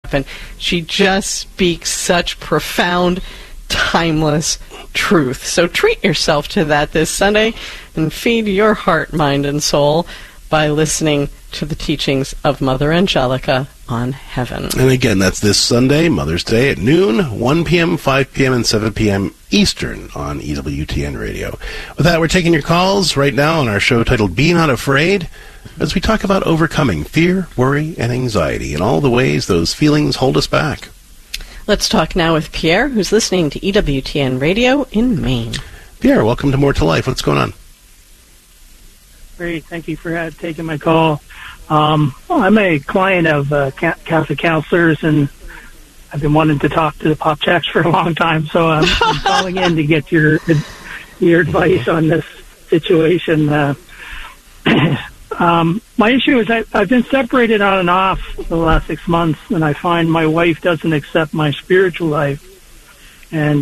And she just speaks such profound, timeless truth. So treat yourself to that this Sunday and feed your heart, mind, and soul by listening to the teachings of Mother Angelica on Heaven. And again, that's this Sunday, Mother's Day, at noon, 1 p.m., 5 p.m., and 7 p.m. Eastern on EWTN Radio. With that, we're taking your calls right now on our show titled Be Not Afraid, as we talk about overcoming fear, worry, and anxiety, and all the ways those feelings hold us back. Let's talk now with Pierre, who's listening to EWTN Radio in Maine. Pierre, welcome to More to Life. What's going on? Great. Thank you for taking my call. I'm a client of Catholic counselors, and I've been wanting to talk to the Pop Jacks for a long time, so I'm calling in to get your advice on this situation. My issue is I've been separated on and off for the last 6 months, and I find my wife doesn't accept my spiritual life. And,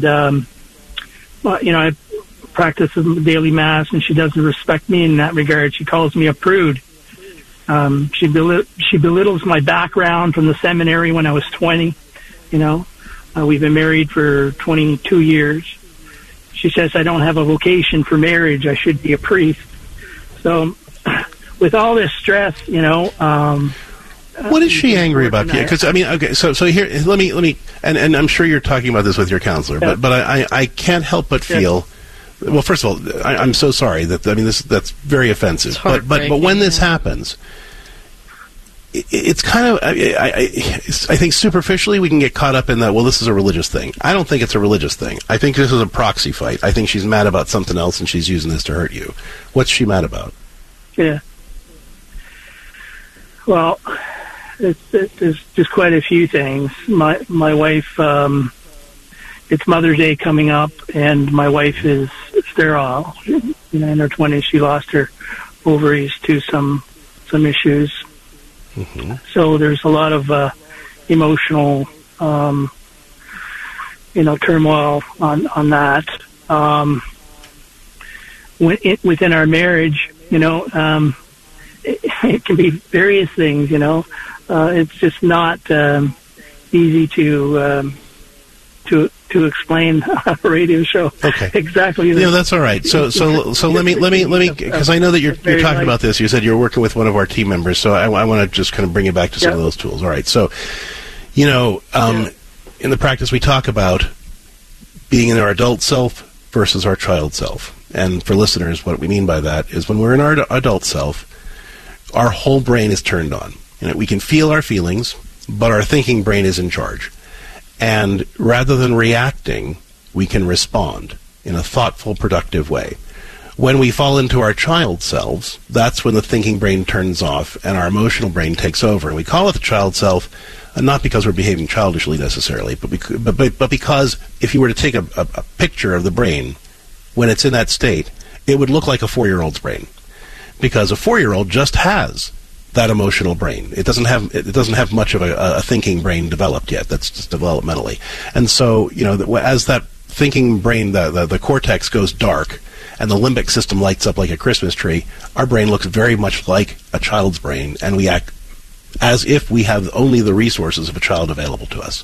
I practice the daily Mass, and she doesn't respect me in that regard. She calls me a prude. She belittles my background from the seminary when I was 20. We've been married for 22 years. She says I don't have a vocation for marriage. I should be a priest. So with all this stress, what is she angry about, Pierre? Because okay, so here, let me, and I'm sure you're talking about this with your counselor, yeah. but I can't help but feel. Well, first of all, I'm so sorry that's very offensive. But when this happens, it's kind of I think superficially we can get caught up in that. Well, this is a religious thing. I don't think it's a religious thing. I think this is a proxy fight. I think she's mad about something else, and she's using this to hurt you. What's she mad about? Yeah. Well, there's just quite a few things. My wife. It's Mother's Day coming up, and my wife is sterile. In her 20s, she lost her ovaries to some issues. Mm-hmm. So there's a lot of emotional, turmoil on that. Within our marriage, it can be various things. It's just not easy to explain on a radio show. Okay. Exactly. That's all right. So let me, because I know that you're talking about this. You said you're working with one of our team members, so I want to just kind of bring you back to some of those tools. All right. So, in the practice we talk about being in our adult self versus our child self. And for listeners, what we mean by that is when we're in our adult self, our whole brain is turned on. We can feel our feelings, but our thinking brain is in charge. And rather than reacting, we can respond in a thoughtful, productive way. When we fall into our child selves, that's when the thinking brain turns off and our emotional brain takes over. And we call it the child self, not because we're behaving childishly necessarily, but because if you were to take a picture of the brain, when it's in that state, it would look like a 4-year-old's brain. Because a 4-year-old just has that emotional brain. It doesn't have much of a thinking brain developed yet. That's just developmentally. And so, as that thinking brain, the cortex goes dark and the limbic system lights up like a Christmas tree, our brain looks very much like a child's brain, and we act as if we have only the resources of a child available to us.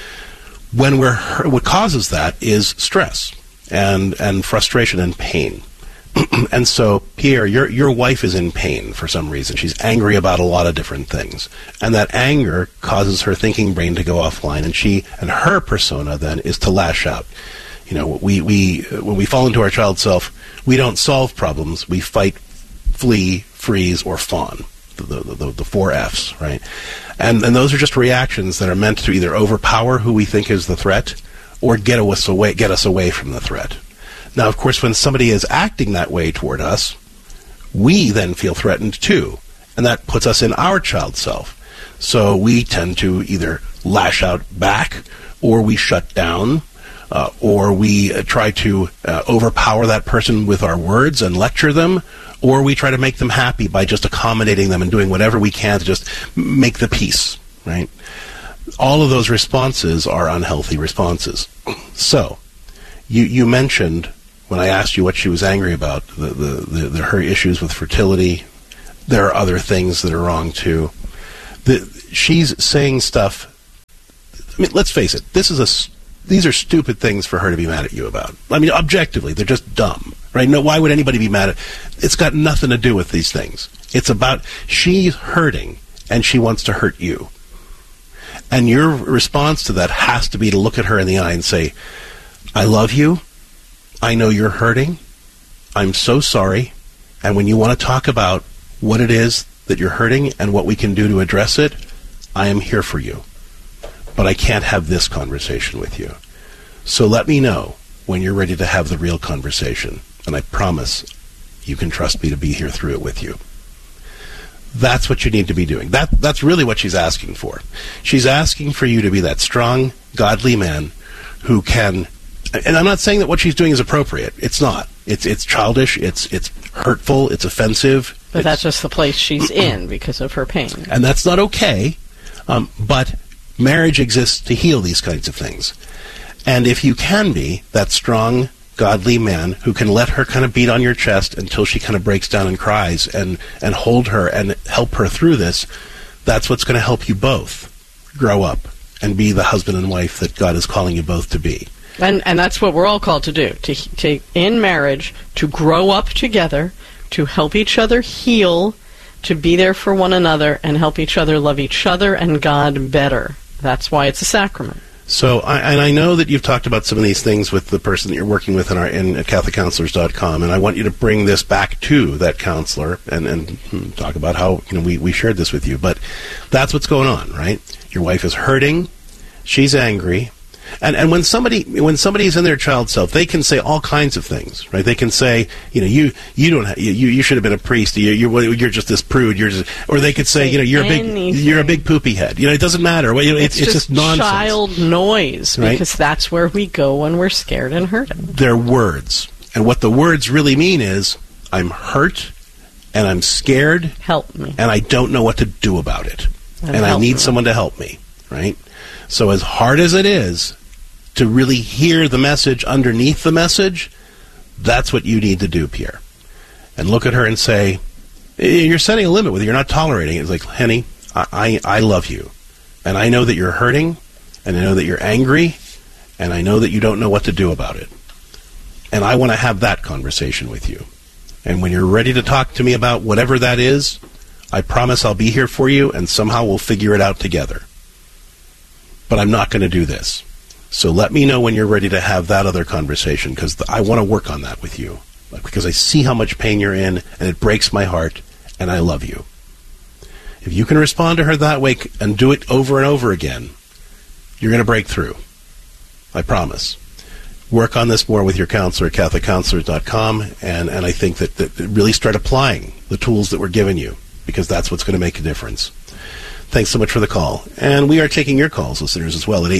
What causes that is stress and frustration and pain. And so, Pierre, your wife is in pain for some reason. She's angry about a lot of different things. And that anger causes her thinking brain to go offline, and her persona then is to lash out. When we fall into our child self, we don't solve problems. We fight, flee, freeze, or fawn. The 4 Fs, right? And those are just reactions that are meant to either overpower who we think is the threat or get us away from the threat. Now, of course, when somebody is acting that way toward us, we then feel threatened too, and that puts us in our child self. So we tend to either lash out back, or we shut down, or we try to overpower that person with our words and lecture them, or we try to make them happy by just accommodating them and doing whatever we can to just make the peace, right? All of those responses are unhealthy responses. So, you mentioned, when I asked you what she was angry about, her issues with fertility. There are other things that are wrong too. She's saying stuff I mean, let's face it. These are stupid things for her to be mad at you about. I mean, objectively, they're just dumb, right? No, why would anybody be mad at? It's got nothing to do with these things. It's about she's hurting and she wants to hurt you. And your response to that has to be to look at her in the eye and say, I love you. I know you're hurting. I'm so sorry. And when you want to talk about what it is that you're hurting and what we can do to address it, I am here for you. But I can't have this conversation with you. So let me know when you're ready to have the real conversation. And I promise you can trust me to be here through it with you. That's what you need to be doing. That's really what she's asking for. She's asking for you to be that strong, godly man who can... And I'm not saying that what she's doing is appropriate. It's not. It's childish. It's hurtful. It's offensive. But that's just the place she's in because of her pain. And that's not okay. But marriage exists to heal these kinds of things. And if you can be that strong, godly man who can let her kind of beat on your chest until she kind of breaks down and cries and hold her and help her through this, that's what's going to help you both grow up and be the husband and wife that God is calling you both to be. And that's what we're all called to do, to in marriage, to grow up together, to help each other heal, to be there for one another, and help each other love each other and God better. That's why it's a sacrament. So, I know that you've talked about some of these things with the person that you're working with at CatholicCounselors.com, and I want you to bring this back to that counselor and talk about how we shared this with you. But that's what's going on, right? Your wife is hurting, she's angry. And when somebody's in their child self, they can say all kinds of things, right? They can say, you should have been a priest. You're just this prude. Or they could say, you're a big poopy head. It doesn't matter. It's just nonsense. Child noise, right? Because that's where we go when we're scared and hurting. They're words, and what the words really mean is, I'm hurt, and I'm scared. Help me. And I don't know what to do about it, and I need someone to help me, right? So as hard as it is to really hear the message underneath the message, that's what you need to do, Pierre. And look at her and say, you're setting a limit with it. You're not tolerating it. It's like, honey, I love you. And I know that you're hurting, and I know that you're angry, and I know that you don't know what to do about it. And I want to have that conversation with you. And when you're ready to talk to me about whatever that is, I promise I'll be here for you, and somehow we'll figure it out together. But I'm not going to do this. So let me know when you're ready to have that other conversation, because I want to work on that with you, because I see how much pain you're in, and it breaks my heart, and I love you. If you can respond to her that way and do it over and over again, you're going to break through. I promise. Work on this more with your counselor at CatholicCounselors.com, and I think that really start applying the tools that we're giving you, because that's what's going to make a difference. Thanks so much for the call. And we are taking your calls, listeners, as well, at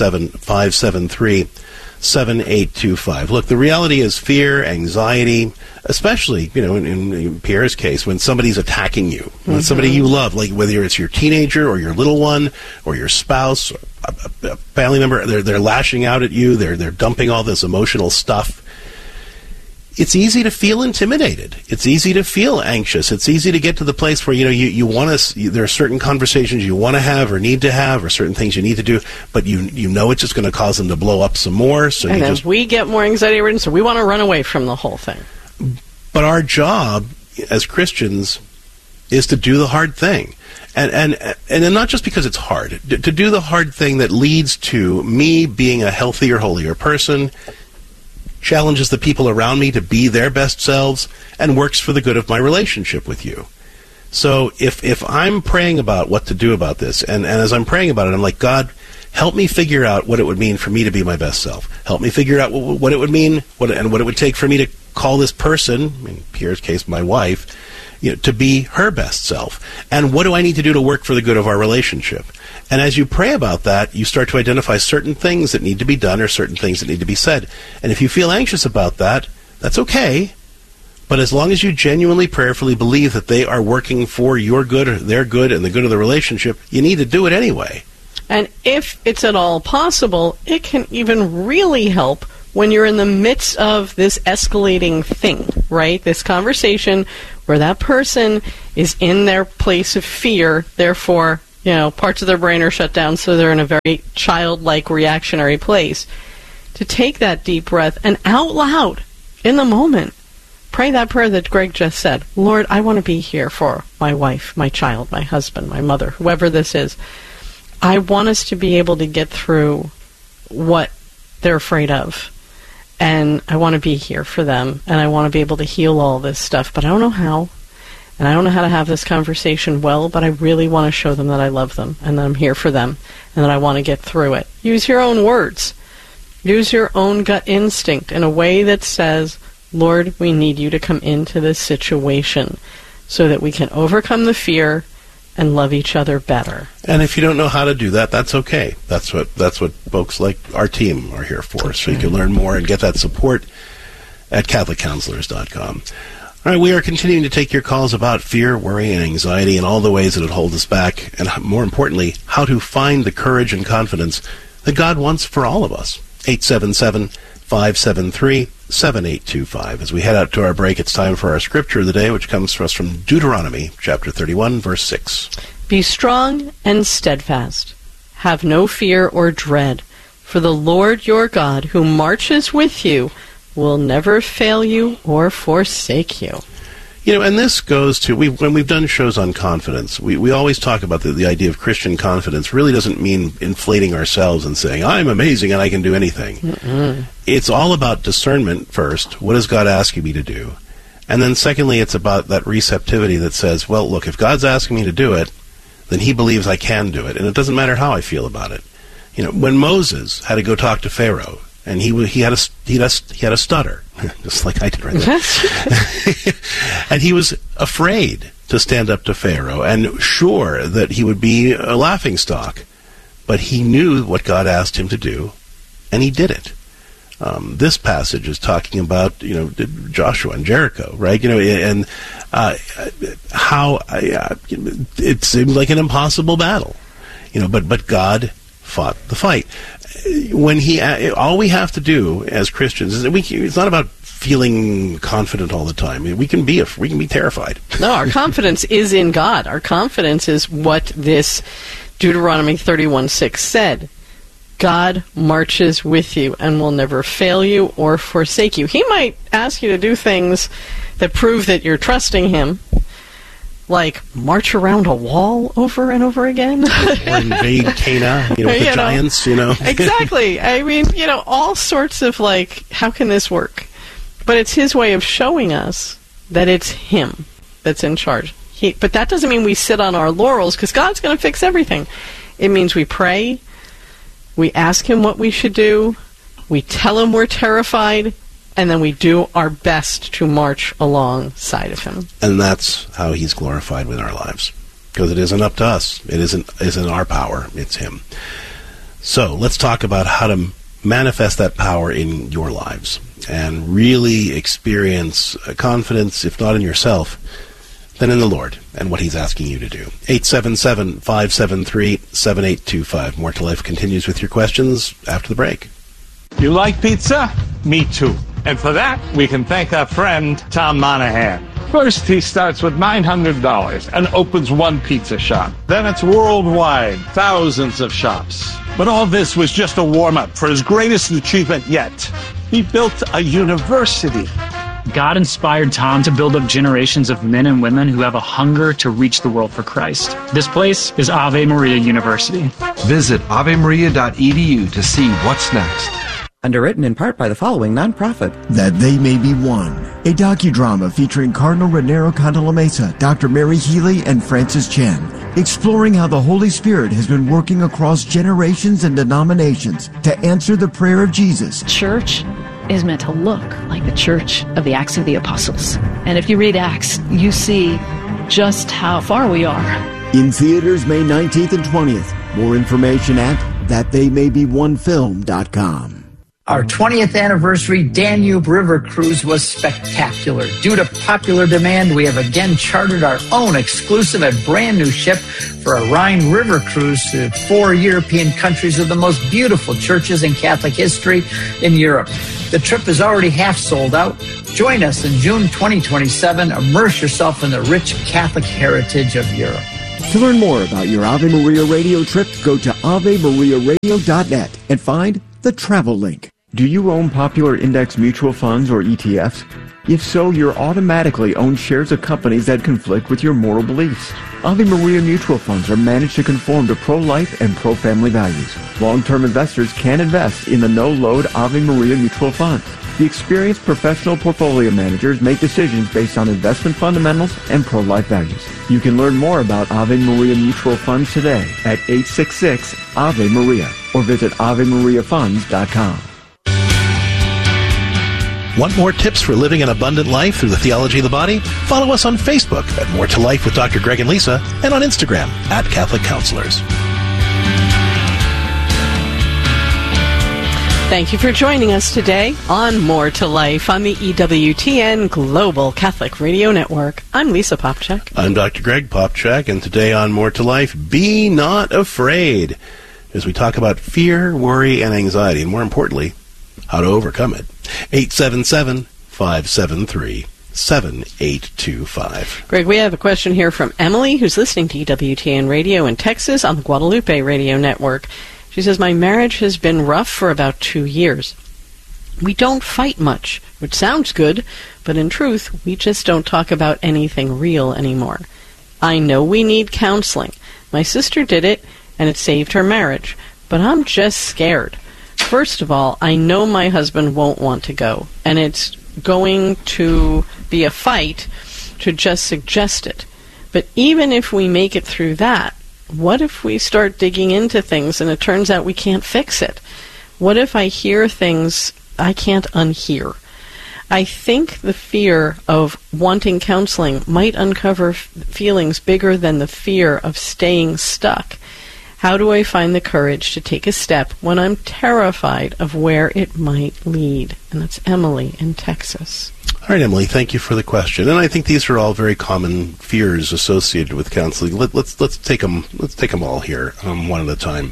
877-573-7825. Look, the reality is fear, anxiety, especially, in Pierre's case, when somebody's attacking you, when somebody you love, like whether it's your teenager or your little one or your spouse, or a family member, they're lashing out at you, they're dumping all this emotional stuff. It's easy to feel intimidated. It's easy to feel anxious. It's easy to get to the place where, you want to, there are certain conversations you want to have or need to have, or certain things you need to do, but you know it's just going to cause them to blow up some more. So and then we get more anxiety-ridden, so we want to run away from the whole thing. But our job as Christians is to do the hard thing. And not just because it's hard. To do the hard thing that leads to me being a healthier, holier person, challenges the people around me to be their best selves, and works for the good of my relationship with you. So if I'm praying about what to do about this, and as I'm praying about it, I'm like, God, help me figure out what it would mean for me to be my best self. Help me figure out what it would mean, what it would take for me to call this person, in Pierre's case, my wife, to be her best self. And what do I need to do to work for the good of our relationship? And as you pray about that, you start to identify certain things that need to be done or certain things that need to be said. And if you feel anxious about that, that's okay. But as long as you genuinely, prayerfully believe that they are working for your good, or their good, and the good of the relationship, you need to do it anyway. And if it's at all possible, it can even really help when you're in the midst of this escalating thing, right? This conversation where that person is in their place of fear, therefore parts of their brain are shut down, so they're in a very childlike reactionary place. To take that deep breath and out loud, in the moment, pray that prayer that Greg just said. Lord, I want to be here for my wife, my child, my husband, my mother, whoever this is. I want us to be able to get through what they're afraid of. And I want to be here for them. And I want to be able to heal all this stuff. But I don't know how. And I don't know how to have this conversation well, but I really want to show them that I love them and that I'm here for them and that I want to get through it. Use your own words. Use your own gut instinct in a way that says, Lord, we need you to come into this situation so that we can overcome the fear and love each other better. And if you don't know how to do that, that's okay. That's what folks like our team are here for. So you can learn more and get that support at CatholicCounselors.com. All right, we are continuing to take your calls about fear, worry, and anxiety and all the ways that it holds us back, and more importantly, how to find the courage and confidence that God wants for all of us. 877-573-7825. As we head out to our break, it's time for our scripture of the day, which comes to us from Deuteronomy chapter 31, verse 6. Be strong and steadfast. Have no fear or dread, for the Lord your God, who marches with you, will never fail you or forsake you. And this goes to, when we've done shows on confidence, we always talk about the idea of Christian confidence really doesn't mean inflating ourselves and saying, I'm amazing and I can do anything. Mm-mm. It's all about discernment first. What is God asking me to do? And then secondly, it's about that receptivity that says, well, look, if God's asking me to do it, then he believes I can do it. And it doesn't matter how I feel about it. When Moses had to go talk to Pharaoh, and he had a stutter, just like I did right there. And he was afraid to stand up to Pharaoh, and sure that he would be a laughingstock, but he knew what God asked him to do, and he did it. This passage is talking about Joshua and Jericho, right? And how it seemed like an impossible battle, but God fought the fight. All we have to do as Christians is it's not about feeling confident all the time. We can be terrified. No, our confidence is in God. Our confidence is what this Deuteronomy 31:6 said. God marches with you and will never fail you or forsake you. He might ask you to do things that prove that you're trusting him, like march around a wall over and over again. Or invade Cana, with the giants, Exactly. I mean, all sorts of how can this work? But it's his way of showing us that it's him that's in charge. But that doesn't mean we sit on our laurels, because God's going to fix everything. It means we pray, we ask him what we should do, we tell him we're terrified, and then we do our best to march alongside of him. And that's how he's glorified with our lives. Because it isn't up to us. It isn't our power. It's him. So let's talk about how to manifest that power in your lives and really experience confidence, if not in yourself, then in the Lord and what he's asking you to do. 877-573-7825. More to Life continues with your questions after the break. You like pizza? Me too. And for that, we can thank our friend, Tom Monahan. First, he starts with $900 and opens one pizza shop. Then it's worldwide, thousands of shops. But all this was just a warm-up for his greatest achievement yet. He built a university. God inspired Tom to build up generations of men and women who have a hunger to reach the world for Christ. This place is Ave Maria University. Visit avemaria.edu to see what's next. Underwritten in part by the following nonprofit. That They May Be One, a docudrama featuring Cardinal Raniero Cantalamessa, Dr. Mary Healy, and Francis Chen, exploring how the Holy Spirit has been working across generations and denominations to answer the prayer of Jesus. Church is meant to look like the church of the Acts of the Apostles. And if you read Acts, you see just how far we are. In theaters May 19th and 20th. More information at thattheymay-be-one-film.com. Our 20th anniversary Danube River Cruise was spectacular. Due to popular demand, we have again chartered our own exclusive and brand new ship for a Rhine River Cruise to 4 European countries with the most beautiful churches in Catholic history in Europe. The trip is already half sold out. Join us in June 2027. Immerse yourself in the rich Catholic heritage of Europe. To learn more about your Ave Maria radio trip, go to AveMariaRadio.net and find the travel link. Do you own popular index mutual funds or ETFs? If so, you're automatically own shares of companies that conflict with your moral beliefs. Ave Maria mutual funds are managed to conform to pro-life and pro-family values. Long-term investors can invest in the no-load Ave Maria mutual funds. The experienced professional portfolio managers make decisions based on investment fundamentals and pro-life values. You can learn more about Ave Maria mutual funds today at 866-AVE-MARIA or visit AveMariaFunds.com. Want more tips for living an abundant life through the theology of the body? Follow us on Facebook at More to Life with Dr. Greg and Lisa, and on Instagram at Catholic Counselors. Thank you for joining us today on More to Life on the EWTN Global Catholic Radio Network. I'm Lisa Popchak. I'm Dr. Greg Popchak, and today on More to Life, be not afraid, as we talk about fear, worry, and anxiety, and more importantly, how to overcome it. 877-573-7825. Greg, we have a question here from Emily, who's listening to EWTN Radio in Texas on the Guadalupe Radio Network. She says, my marriage has been rough for about 2 years. We don't fight much, which sounds good, but in truth, we just don't talk about anything real anymore. I know we need counseling. My sister did it, and it saved her marriage, but I'm just scared. First of all, I know my husband won't want to go, and it's going to be a fight to just suggest it. But even if we make it through that, what if we start digging into things and it turns out we can't fix it? What if I hear things I can't unhear? I think the fear of wanting counseling might uncover feelings bigger than the fear of staying stuck. How do I find the courage to take a step when I'm terrified of where it might lead? And that's Emily in Texas. All right, Emily, thank you for the question. And I think these are all very common fears associated with counseling. Let's take them all here, one at a time.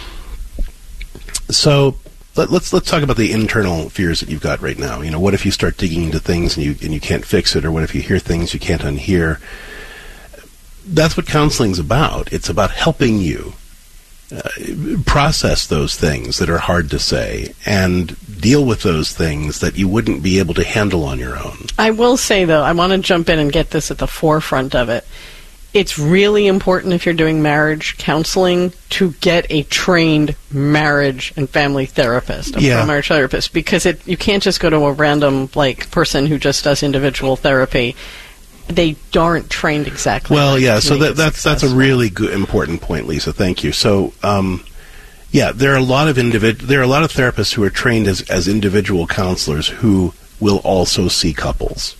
So let's talk about the internal fears that you've got right now. You know, what if you start digging into things and you can't fix it, or what if you hear things you can't unhear? That's what counseling's about. It's about helping you process those things that are hard to say and deal with those things that you wouldn't be able to handle on your own. I will say, though, I want to jump in and get this at the forefront of it. It's really important if you're doing marriage counseling to get a trained marriage and family therapist, a marriage therapist, because you can't just go to a random person who just does individual therapy. They aren't trained exactly. Well, yeah, so that's a really good, important point, Lisa. Thank you. So, there are a lot of therapists who are trained as individual counselors who will also see couples.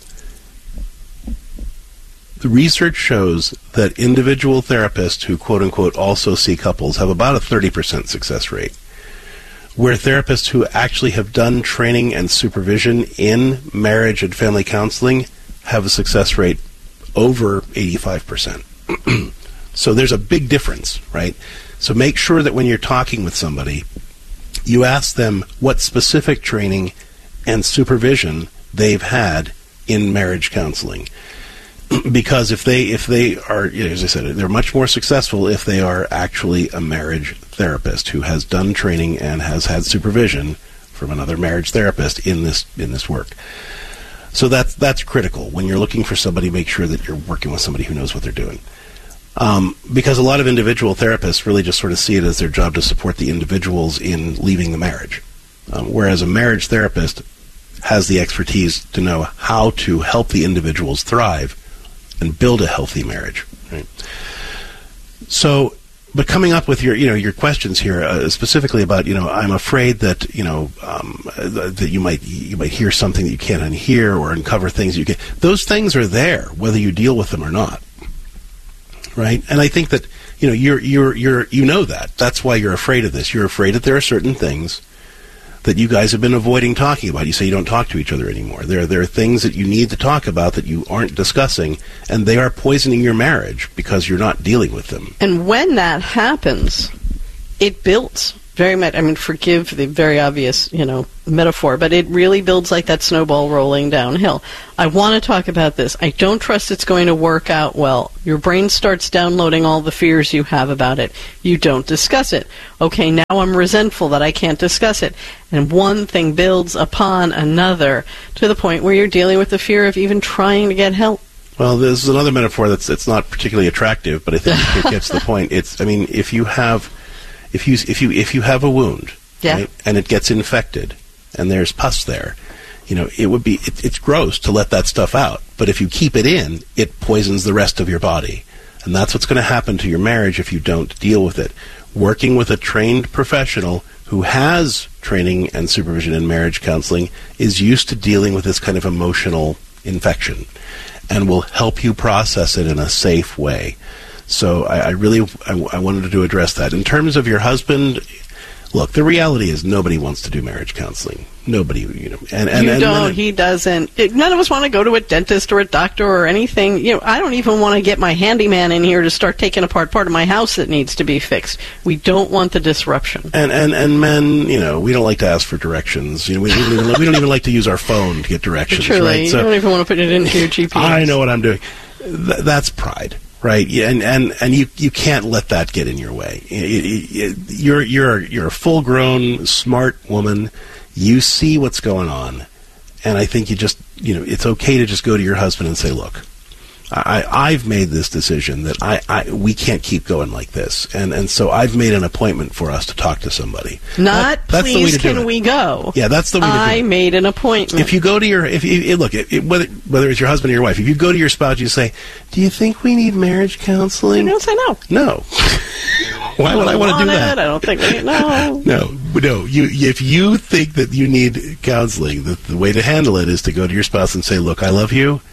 The research shows that individual therapists who, quote unquote, also see couples have about a 30% success rate, where therapists who actually have done training and supervision in marriage and family counseling have a success rate over 85%. So there's a big difference, right? So make sure that when you're talking with somebody, you ask them what specific training and supervision they've had in marriage counseling. Because if they are, as I said, they're much more successful if they are actually a marriage therapist who has done training and has had supervision from another marriage therapist in this work. So that's critical. When you're looking for somebody, make sure that you're working with somebody who knows what they're doing. Because a lot of individual therapists really just sort of see it as their job to support the individuals in leaving the marriage. Whereas a marriage therapist has the expertise to know how to help the individuals thrive and build a healthy marriage. Right? So, but coming up with your questions here, specifically about, I'm afraid that, that you might hear something that you can't unhear or uncover things you can't. Those things are there, whether you deal with them or not. Right? And I think that, you know that. That's why you're afraid of this. You're afraid that there are certain things that you guys have been avoiding talking about. You say you don't talk to each other anymore. There are things that you need to talk about that you aren't discussing, and they are poisoning your marriage because you're not dealing with them. And when that happens, it builds. Very much. I mean, forgive the very obvious, metaphor, but it really builds like that snowball rolling downhill. I want to talk about this. I don't trust it's going to work out well. Your brain starts downloading all the fears you have about it. You don't discuss it. Okay, now I'm resentful that I can't discuss it. And one thing builds upon another to the point where you're dealing with the fear of even trying to get help. Well, this is another metaphor it's not particularly attractive, but I think it gets the point. If you have a wound, right, and it gets infected, and there's pus there, it's gross to let that stuff out. But if you keep it in, it poisons the rest of your body, and that's what's going to happen to your marriage if you don't deal with it. Working with a trained professional who has training and supervision in marriage counseling is used to dealing with this kind of emotional infection, and will help you process it in a safe way. So I wanted to address that. In terms of your husband, look, the reality is nobody wants to do marriage counseling. Nobody, he doesn't. None of us want to go to a dentist or a doctor or anything. I don't even want to get my handyman in here to start taking apart part of my house that needs to be fixed. We don't want the disruption. And men, we don't like to ask for directions. We don't even like to use our phone to get directions. Truly, right? You don't even want to put it into your GPS. I know what I'm doing. That's pride. Right, and you can't let that get in your way. You're a full-grown, smart woman. You see what's going on, and I think it's okay to just go to your husband and say, "Look, I've made this decision that we can't keep going like this, and so I've made an appointment for us to talk to somebody." That's please, can we go? Yeah, that's the way to do it. I made an appointment. If you go to whether it's your husband or your wife, if you go to your spouse, you say, "Do you think we need marriage counseling?" You don't say no. No. Why would I want to do that? I don't think no. No. If you think that you need counseling, the way to handle it is to go to your spouse and say, "Look, I love you.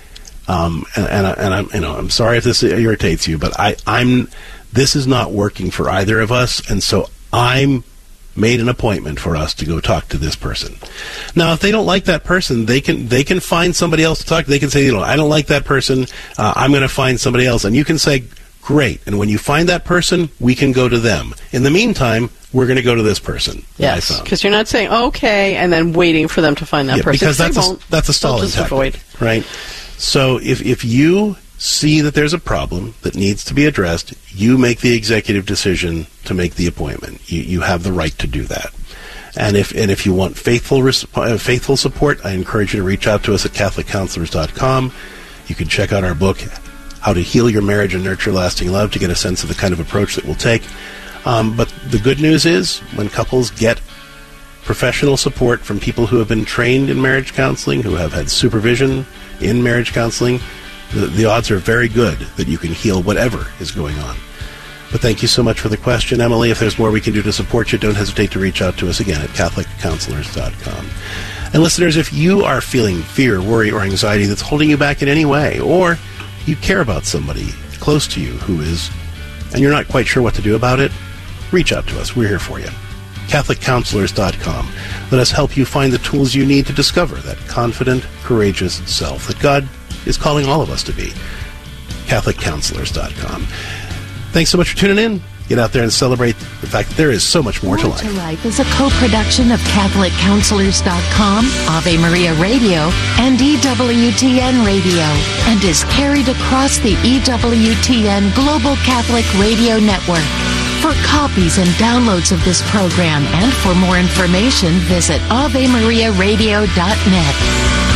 I'm sorry if this irritates you, but this is not working for either of us, and so I'm made an appointment for us to go talk to this person." Now, if they don't like that person, they can find somebody else to talk to. They can say, "I don't like that person. I'm going to find somebody else," and you can say, "Great." And when you find that person, we can go to them. In the meantime, we're going to go to this person. Yes, because you're not saying okay and then waiting for them to find that person. Because that's a stalling tactic, right? So if you see that there's a problem that needs to be addressed, you make the executive decision to make the appointment. You have the right to do that. And if you want faithful support, I encourage you to reach out to us at CatholicCounselors.com. You can check out our book, How to Heal Your Marriage and Nurture Lasting Love, to get a sense of the kind of approach that we'll take. But the good news is, when couples get professional support from people who have been trained in marriage counseling, who have had supervision in marriage counseling, the odds are very good that you can heal whatever is going on. But thank you so much for the question, Emily. If there's more we can do to support you, don't hesitate to reach out to us again at CatholicCounselors.com. And listeners, if you are feeling fear, worry, or anxiety that's holding you back in any way, or you care about somebody close to you who is, and you're not quite sure what to do about it, reach out to us. We're here for you. CatholicCounselors.com. Let us help you find the tools you need to discover that confident, courageous self that God is calling all of us to be. CatholicCounselors.com. Thanks so much for tuning in. Get out there and celebrate the fact that there is so much more to life. More to Life is a co-production of CatholicCounselors.com, Ave Maria Radio, and EWTN Radio, and is carried across the EWTN Global Catholic Radio Network. For copies and downloads of this program and for more information, visit AveMariaRadio.net.